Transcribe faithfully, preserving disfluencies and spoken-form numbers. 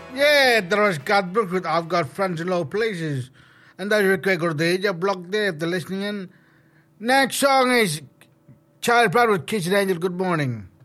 Yeah, there was God Brooks with I've Got Friends in Low Places. And that's your quick day, your block there if they're listening in. Next song is Child Proud with Kiss It Angel, Good Morning.